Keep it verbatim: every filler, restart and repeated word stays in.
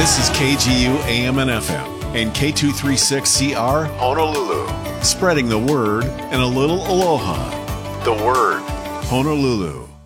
This is K G U A M and F M and K two thirty-six C R Honolulu. Spreading the word and a little aloha. The word, Honolulu.